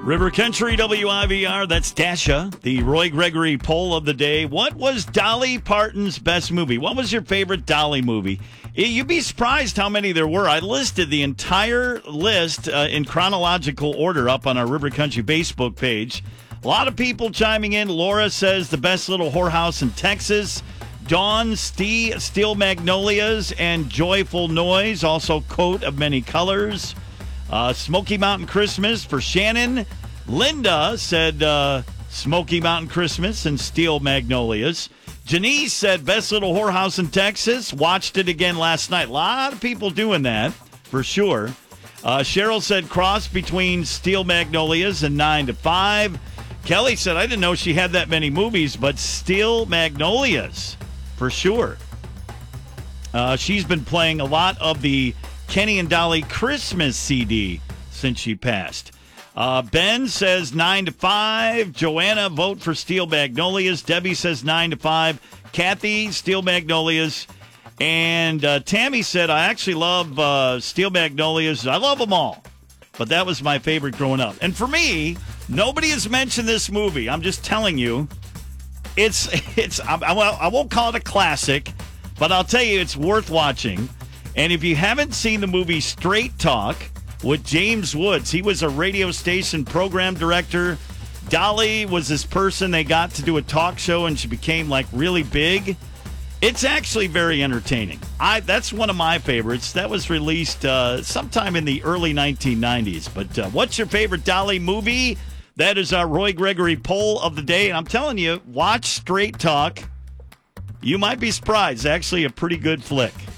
River Country WIVR, that's Dasha, the Roy Gregory poll of the day. What was Dolly Parton's best movie? What was your favorite Dolly movie? You'd be surprised how many there were. I listed the entire list in chronological order up on our River Country Facebook page. A lot of people chiming in. Laura says the best little whorehouse in Texas. Dawn, Steel Magnolias, and Joyful Noise, also Coat of Many Colors. Smoky Mountain Christmas for Shannon. Linda said Smoky Mountain Christmas and Steel Magnolias. Janice said best little whorehouse in Texas. Watched it again last night. A lot of people doing that, for sure. Cheryl said cross between Steel Magnolias and 9 to 5. Kelly said, I didn't know she had that many movies, but Steel Magnolias, for sure. She's been playing a lot of the Kenny and Dolly Christmas CD since she passed. Ben says 9 to 5. Joanna, vote for Steel Magnolias. Debbie says 9 to 5. Kathy, Steel Magnolias. And Tammy said, I actually love Steel Magnolias. I love them all. But that was my favorite growing up. And for me, nobody has mentioned this movie. I'm just telling you. I won't call it a classic, but I'll tell you it's worth watching. And if you haven't seen the movie Straight Talk with James Woods, he was a radio station program director. Dolly was this person they got to do a talk show, and she became like really big. It's actually very entertaining. That's one of my favorites. That was released sometime in the early 1990s. But what's your favorite Dolly movie? That is our Roy Gregory poll of the day. And I'm telling you, watch Straight Talk. You might be surprised. It's actually a pretty good flick.